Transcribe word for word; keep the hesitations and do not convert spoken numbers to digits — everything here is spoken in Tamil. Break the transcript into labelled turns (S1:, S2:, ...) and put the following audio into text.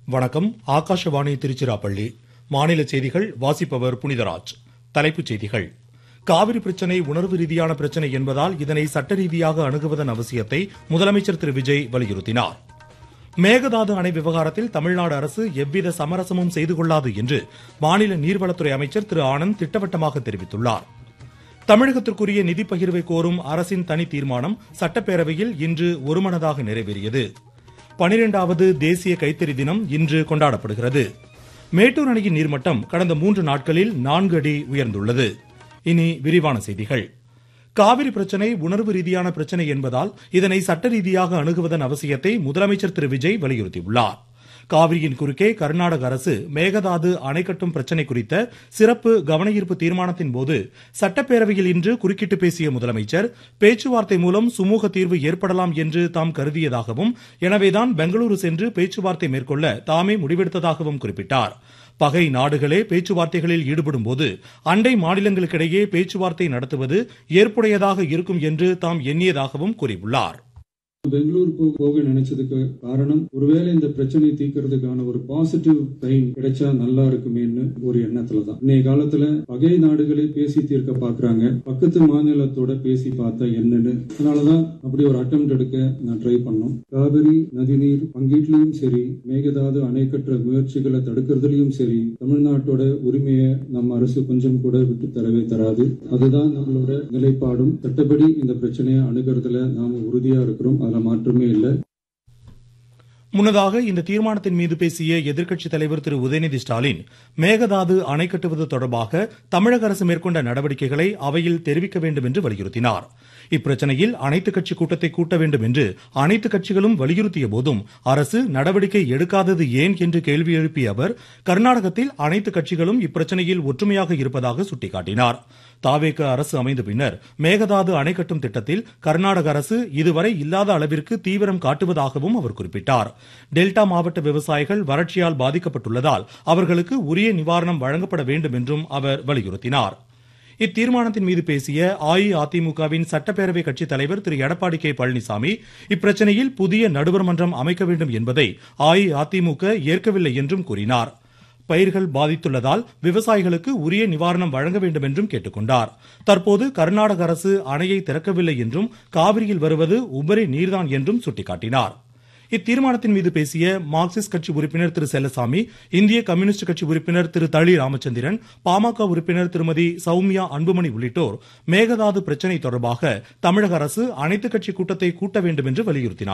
S1: வணக்கம். ஆகாஷவாணி திருச்சிராப்பள்ளி. மாநில செய்திகள் வாசிப்பவர் புனிதராஜ். தலைப்புச் செய்திகள். காவிரி பிரச்சினை உணர்வு ரீதியான பிரச்சினை என்பதால் இதனை சட்ட ரீதியாக அணுகுவதன் அவசியத்தை முதலமைச்சர் திரு விஜய் வலியுறுத்தினார். மேகதாது அணை விவகாரத்தில் தமிழ்நாடு அரசு எவ்வித சமரசமும் செய்து கொள்ளாது என்று மாநில நீர்வளத்துறை அமைச்சர் திரு ஆனந்த் திட்டவட்டமாக தெரிவித்துள்ளார். தமிழகத்திற்குரிய நிதி பகிர்வை கோரும் அரசின் தனி தீர்மானம் சட்டப்பேரவையில் இன்று ஒருமனதாக நிறைவேறியது. பனிரெண்டாவது தேசிய கைத்தறி தினம் இன்று கொண்டாடப்படுகிறது. மேட்டூர் அணையின் நீர்மட்டம் கடந்த மூன்று நாட்களில் நான்கு அடி உயர்ந்துள்ளது. இனி விரிவான செய்திகள். காவிரி பிரச்சினை உணர்வு ரீதியான பிரச்சினை என்பதால் இதனை சட்ட ரீதியாக அணுகுவதன் அவசியத்தை முதலமைச்சர் திரு விஜய் வலியுறுத்தியுள்ளார். காவிரியின் குறுக்கே கர்நாடக அரசு மேகதாது அணை கட்டும் பிரச்சினை குறித்த சிறப்பு கவனஈர்ப்பு தீர்மானத்தின் போது சட்டப்பேரவையில் இன்று குறுக்கிட்டு பேசிய முதலமைச்சர், பேச்சுவார்த்தை மூலம் சுமூக தீர்வு ஏற்படலாம் என்று தாம் கருதியதாகவும், எனவேதான் பெங்களூரு சென்று பேச்சுவார்த்தை மேற்கொள்ள தாமே முடிவெடுத்ததாகவும் குறிப்பிட்டார். பகை நாடுகளே பேச்சுவார்த்தைகளில் ஈடுபடும் போது அண்டை மாநிலங்களுக்கிடையே பேச்சுவார்த்தை நடத்துவது ஏற்புடையதாக இருக்கும் என்று தாம் எண்ணியதாகவும் கூறியுள்ளார்.
S2: பெங்களூருக்கு போக நினைச்சதுக்கு காரணம், ஒருவேளை இந்த பிரச்சனை தீர்க்கிறதுக்கான ஒரு பாசிட்டிவ் டைம் கிடைச்சா நல்லா இருக்குமேன்னு ஒரு எண்ணத்துலதான். இன்னைய காலத்துல பகை நாடுகளே பேசி தீர்க்க பாக்குறாங்க, பக்கத்து மாநிலத்தோட பேசி பார்த்தா என்னன்னு. அதனாலதான் அப்படி ஒரு அட்டெம்ப்ட் எடுக்க நான் ட்ரை பண்ணோம். காவிரி நதிநீர் பங்கீட்லயும் சரி, மேகதாது அணை கட்டுற முயற்சிகளை தடுக்கிறதுலயும் சரி, தமிழ்நாட்டோட உரிமையை நம்ம அரசு கொஞ்சம் கூட விட்டு தரவே தராது. அதுதான் நம்மளோட நிலைப்பாடும். சட்டப்படி இந்த பிரச்சனையை அணுகிறதுல நாம உறுதியா இருக்கிறோம். மாற்றமே இல்லை.
S1: முன்னதாக இந்த தீர்மானத்தின் மீது பேசிய எதிர்க்கட்சித் தலைவர் திரு உதயநிதி ஸ்டாலின், மேகதாது அணை கட்டுவது தொடர்பாக தமிழக அரசு மேற்கொண்ட நடவடிக்கைகளை அவையில் தெரிவிக்க வேண்டும் என்று வலியுறுத்தினார். இப்பிரச்சனையில் அனைத்துக் கட்சி கூட்டத்தை கூட்ட வேண்டும் என்று அனைத்து கட்சிகளும் வலியுறுத்திய போதும் அரசு நடவடிக்கை எடுக்காதது ஏன் என்று கேள்வி எழுப்பிய அவர், கர்நாடகத்தில் அனைத்து கட்சிகளும் இப்பிரச்சனையில் ஒற்றுமையாக இருப்பதாக சுட்டிக்காட்டினார். தாவேக அரசு அமைந்த பின்னர் மேகதாது அணை கட்டும் திட்டத்தில் கர்நாடக அரசு இதுவரை இல்லாத அளவிற்கு தீவிரம் காட்டுவதாகவும் அவர் குறிப்பிட்டார். டெல்டா மாவட்ட விவசாயிகள் வறட்சியால் பாதிக்கப்பட்டுள்ளதால் அவர்களுக்கு உரிய நிவாரணம் வழங்கப்பட வேண்டும் என்றும் அவர் வலியுறுத்தினார். இத்தீர்மானத்தின் மீது பேசிய அஇஅதிமுகவின் சட்டப்பேரவை கட்சித் தலைவர் திரு எடப்பாடி கே பழனிசாமி, இப்பிரச்சனையில் புதிய நடுவர் மன்றம் அமைக்க வேண்டும் என்பதை அஇஅதிமுக ஏற்கவில்லை என்றும் கூறினார். பயிர்கள் பாதித்துள்ளதால் விவசாயிகளுக்கு உரிய நிவாரணம் வழங்க வேண்டும் என்றும் கேட்டுக்கொண்டார். தற்போது கர்நாடக அரசு அணையை திறக்கவில்லை என்றும் காவிரியில் வருவது உபரி நீர்தான் என்றும் சுட்டிக்காட்டினார். இத்தீர்மானத்தின் மீது பேசிய மார்க்சிஸ்ட் கட்சி உறுப்பினர் திரு செல்லசாமி, இந்திய கம்யூனிஸ்ட் கட்சி உறுப்பினர் திரு தளி ராமச்சந்திரன், பாமக உறுப்பினர் திருமதி சௌமியா அன்புமணி உள்ளிட்டோர் மேகதாது பிரச்சினை தொடர்பாக தமிழக அரசு அனைத்துக் கட்சி கூட்டத்தை கூட்ட வேண்டும் என்று வலியுறுத்தினார்.